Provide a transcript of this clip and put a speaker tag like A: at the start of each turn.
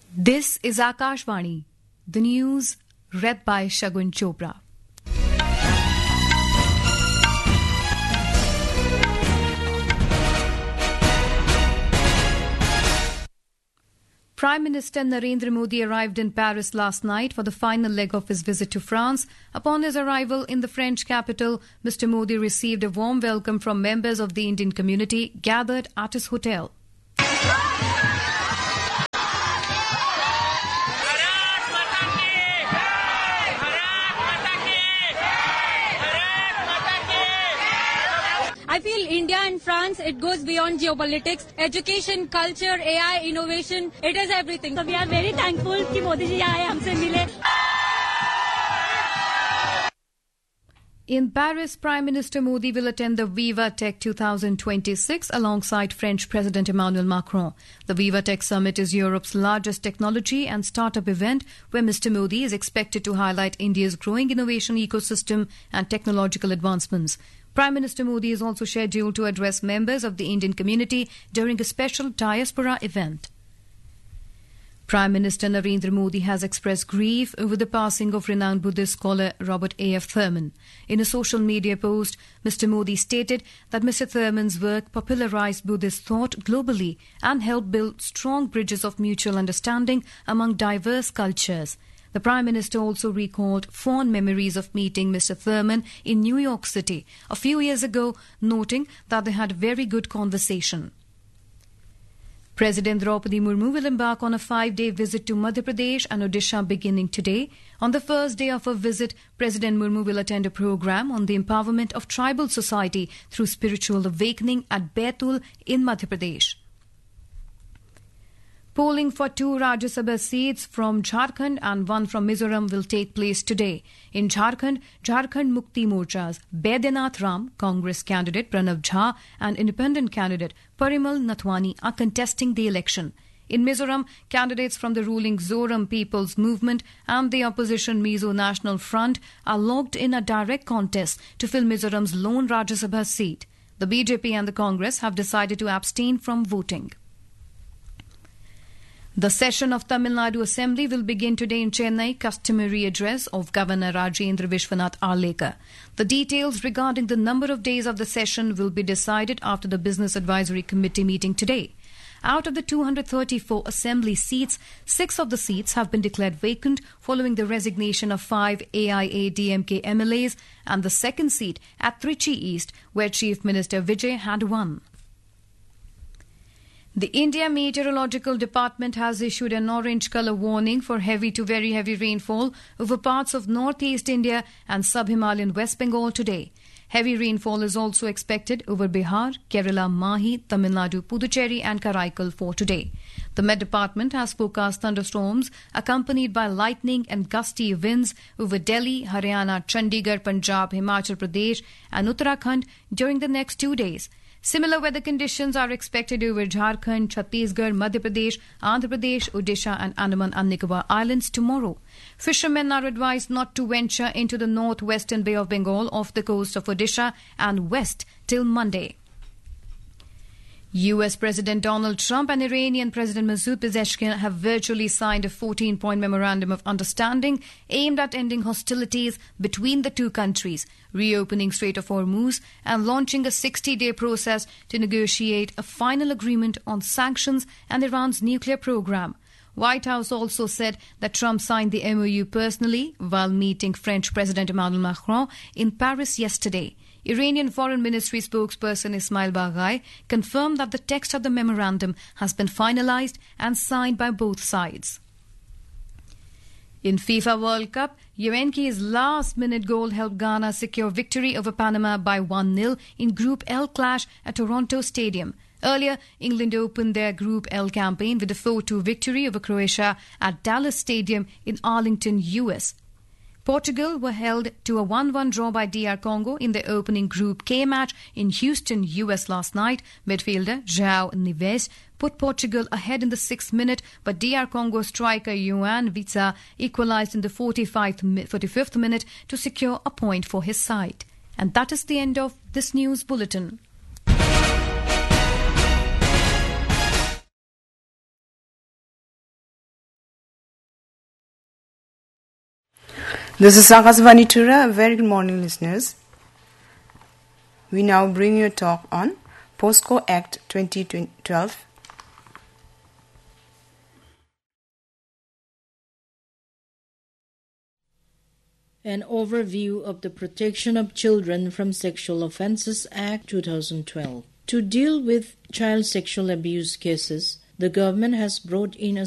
A: This is Akashvani, the news read by Shagun Chopra. Prime Minister Narendra Modi arrived in Paris last night for the final leg of his visit to France. Upon his arrival in the French capital, Mr. Modi received a warm welcome from members of the Indian community gathered at his hotel.
B: I feel India and France, it goes beyond geopolitics. Education, culture, AI, innovation, it is everything. So we are very thankful कि मोदी जी आए हमसे मिले.
A: In Paris, Prime Minister Modi will attend the Viva Tech 2026 alongside French President Emmanuel Macron. The Viva Tech Summit is Europe's largest technology and startup event where Mr. Modi is expected to highlight India's growing innovation ecosystem and technological advancements. Prime Minister Modi is also scheduled to address members of the Indian community during a special diaspora event. Prime Minister Narendra Modi has expressed grief over the passing of renowned Buddhist scholar Robert A.F. Thurman. In a social media post, Mr. Modi stated that Mr. Thurman's work popularized Buddhist thought globally and helped build strong bridges of mutual understanding among diverse cultures. The Prime Minister also recalled fond memories of meeting Mr. Thurman in New York City a few years ago, noting that they had a very good conversation. President Draupadi Murmu will embark on a 5-day visit to Madhya Pradesh and Odisha beginning today. On the first day of her visit, President Murmu will attend a program on the empowerment of tribal society through spiritual awakening at Baitul in Madhya Pradesh. Polling for 2 Rajya Sabha seats from Jharkhand and 1 from Mizoram will take place today. In Jharkhand, Jharkhand Mukti Morcha's Baidyanath Ram, Congress candidate Pranav Jha and independent candidate Parimal Nathwani are contesting the election. In Mizoram, candidates from the ruling Zoram People's Movement and the opposition Mizo National Front are locked in a direct contest to fill Mizoram's lone Rajya Sabha seat. The BJP and the Congress have decided to abstain from voting. The session of Tamil Nadu Assembly will begin today in Chennai, customary address of Governor Rajendra Vishwanath Arlekar. The details regarding the number of days of the session will be decided after the Business Advisory Committee meeting today. Out of the 234 Assembly seats, 6 of the seats have been declared vacant following the resignation of 5 AIA-DMK MLAs and the second seat at Trichy East, where Chief Minister Vijay had won. The India Meteorological Department has issued an orange colour warning for heavy to very heavy rainfall over parts of northeast India and sub-Himalayan West Bengal today. Heavy rainfall is also expected over Bihar, Kerala, Mahi, Tamil Nadu, Puducherry and Karaikal for today. The Met Department has forecast thunderstorms accompanied by lightning and gusty winds over Delhi, Haryana, Chandigarh, Punjab, Himachal Pradesh and Uttarakhand during the next 2 days. Similar weather conditions are expected over Jharkhand, Chhattisgarh, Madhya Pradesh, Andhra Pradesh, Odisha and Andaman and Nicobar Islands tomorrow. Fishermen are advised not to venture into the northwestern Bay of Bengal off the coast of Odisha and west till Monday. US President Donald Trump and Iranian President Masoud Pezeshkian have virtually signed a 14-point memorandum of understanding aimed at ending hostilities between the two countries, reopening Strait of Hormuz, and launching a 60-day process to negotiate a final agreement on sanctions and Iran's nuclear program. White House also said that Trump signed the MOU personally while meeting French President Emmanuel Macron in Paris yesterday. Iranian Foreign Ministry spokesperson Ismail Baghai confirmed that the text of the memorandum has been finalized and signed by both sides. In FIFA World Cup, Juventus' last-minute goal helped Ghana secure victory over Panama by 1-0 in Group L clash at Toronto Stadium. Earlier, England opened their Group L campaign with a 4-2 victory over Croatia at Dallas Stadium in Arlington, US. Portugal were held to a 1-1 draw by DR Congo in their opening Group K match in Houston, US last night. Midfielder João Neves put Portugal ahead in the 6th minute, but DR Congo striker Yohan Wissa equalised in the 45th minute to secure a point for his side. And that is the end of this news bulletin.
C: This is Akashvani Tura. A very good morning, listeners. We now bring you a talk on POSCO Act 2012.
D: An overview of the Protection of Children from Sexual Offences Act 2012. To deal with child sexual abuse cases, the government has brought in a